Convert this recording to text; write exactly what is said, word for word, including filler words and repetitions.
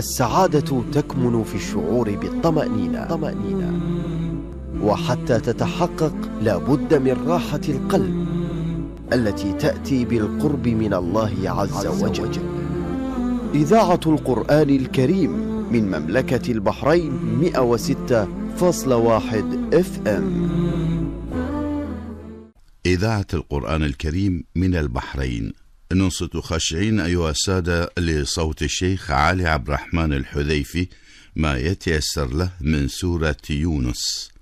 السعادة تكمن في الشعور بالطمأنينة طمأنينة. وحتى تتحقق لابد من راحة القلب التي تأتي بالقرب من الله عز وجل. إذاعة القرآن الكريم من مملكة البحرين مئة وستة فاصلة واحد اف ام. إذاعة القرآن الكريم من البحرين. ننصت خاشعين أيها السادة لصوت الشيخ علي عبد الرحمن الحذيفي ما يتيسر له من سورة يونس.